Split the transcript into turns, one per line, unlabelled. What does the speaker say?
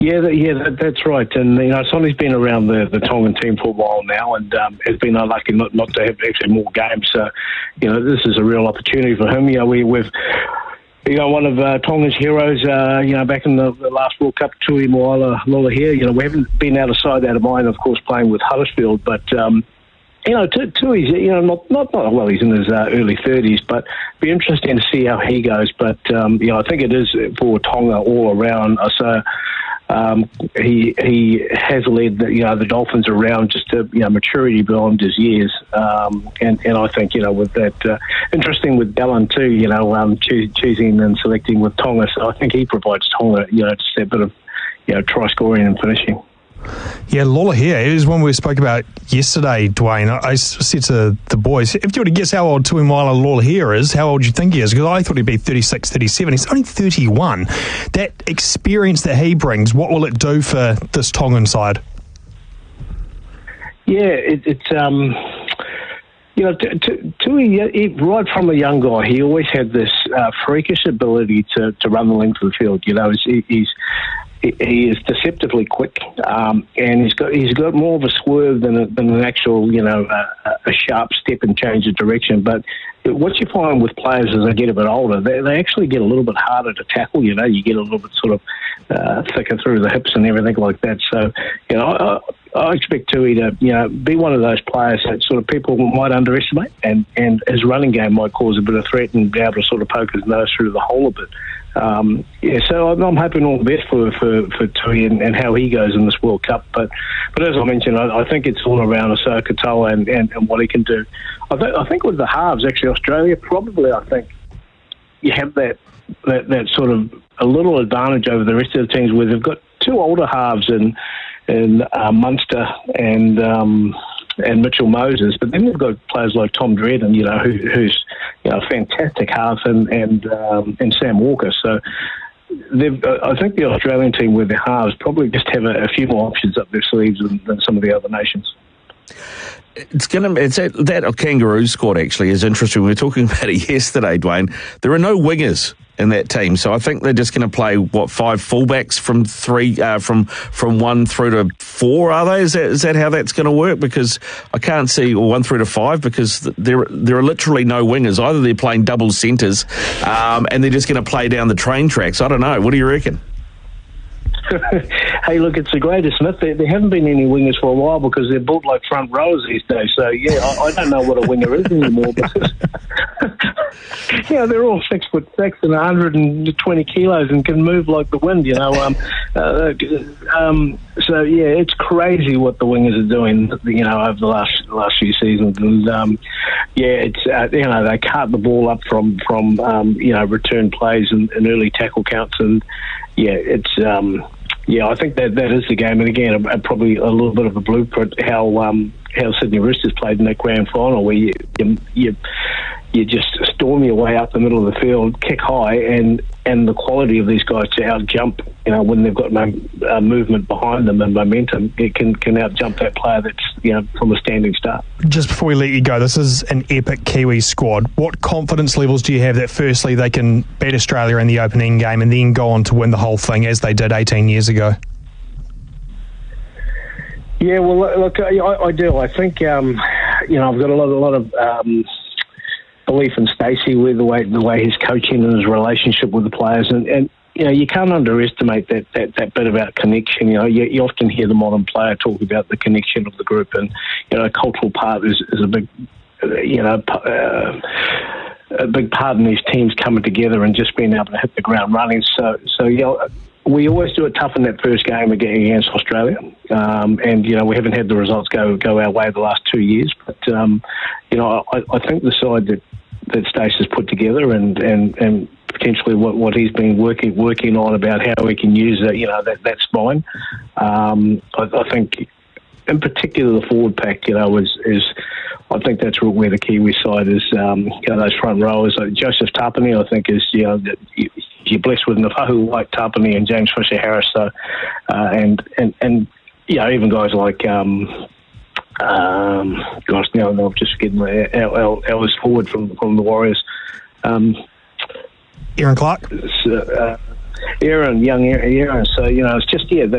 That's right. And Sonny's been around the Tongan team for a while now, and has been unlucky not to have actually more games. So, this is a real opportunity for him. We've one of Tonga's heroes, back in the last World Cup, Tui Moala Lolohea. We haven't been out of sight, out of mind, of course, playing with Huddersfield, but. Tui's, not he's in his early 30s, but be interesting to see how he goes. But, I think it is for Tonga all around. So he has led the Dolphins around just to, maturity beyond his years. And I think, with that, interesting with Dallin too, choosing and selecting with Tonga. So I think he provides Tonga, just a bit of, try scoring and finishing.
Yeah, Lolohea is one we spoke about yesterday, Dwayne. I said to the boys, if you were to guess how old Tuimala Lolohea is, how old do you think he is? Because I thought he'd be 36, 37. He's only 31. That experience that he brings, what will it do for this Tongan side?
Yeah, Tui, right from a young guy, he always had this freakish ability to run the length of the field. He is deceptively quick, and he's got more of a swerve than an actual, a sharp step and change of direction. But what you find with players as they get a bit older, they actually get a little bit harder to tackle. You get a little bit sort of thicker through the hips and everything like that. So, I expect Tui to, be one of those players that sort of people might underestimate, and his running game might cause a bit of threat and be able to sort of poke his nose through the hole a bit. So I'm hoping all the best for Tui and how he goes in this World Cup. But as I mentioned, I think it's all around Asaia Katoa and what he can do. I think with the halves, actually, Australia probably, I think, you have that sort of a little advantage over the rest of the teams where they've got two older halves in Munster and Mitchell Moses, but then they've got players like Tom Dredden, who's a fantastic half, and Sam Walker. So I think the Australian team with their halves probably just have a few more options up their sleeves than some of the other nations.
That kangaroo squad actually is interesting. We were talking about it yesterday, Dwayne. There are no wingers in that team, so I think they're just going to play 5 fullbacks from 1 through to 4. Are they? Is that how that's going to work? Because I can't see 1 through to 5 because there are literally no wingers. Either they're playing double centres, and they're just going to play down the train tracks. I don't know. What do you reckon?
Hey, look, it's the greatest myth. There haven't been any wingers for a while because they're built like front rows these days. So, I don't know what a winger is anymore. Because, they're all 6'6" and 120 kilos and can move like the wind, So, it's crazy what the wingers are doing, over the last few seasons. And, it's, they cart the ball up from return plays and early tackle counts. And, it's... I think that is the game, and again, probably a little bit of a blueprint how Sydney Roosters played in that grand final, where you just storm your way up the middle of the field, kick high, and the quality of these guys to out jump, when they've got movement behind them and momentum, it can out jump that player that's from a standing start.
Just before we let you go, this is an epic Kiwi squad. What confidence levels do you have that firstly they can beat Australia in the opening game and then go on to win the whole thing as they did 18 years ago?
Yeah, well, look, I do. I think I've got a lot of belief in Stacey with the way he's coaching and his relationship with the players, and you can't underestimate that bit about connection. You often hear the modern player talk about the connection of the group, and a cultural part is a big a big part in these teams coming together and just being able to hit the ground running. So we always do it tough in that first game against Australia, and we haven't had the results go our way the last 2 years. But I think the side that Stacey's put together and potentially what he's been working on about how we can use that spine. I think, in particular, the forward pack, is I think that's where the Kiwi side is. Those front rowers, like Joseph Tapine, I think is you're blessed with Nafahu White, Tapine, and James Fisher-Harris. So, and even guys like gosh, now I'm just getting our forward from the Warriors.
Aaron Clark.
Young Aaron. So it's just